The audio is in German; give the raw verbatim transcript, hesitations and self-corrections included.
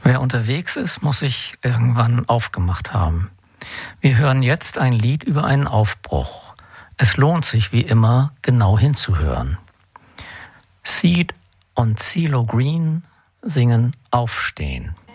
Wer unterwegs ist, muss sich irgendwann aufgemacht haben. Wir hören jetzt ein Lied über einen Aufbruch. Es lohnt sich wie immer, genau hinzuhören. Seed und CeeLo Green singen Aufstehen.